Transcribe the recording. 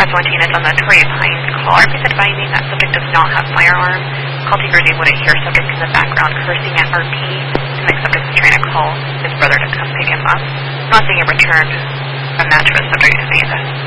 S-1 is on the Torrey Pines call. RP is advising that subject does not have firearms. Call taker name wouldn't hear subject in the background cursing at RP. And the subject is trying to call his brother to come pick him up. Not saying it returned a match for the subject is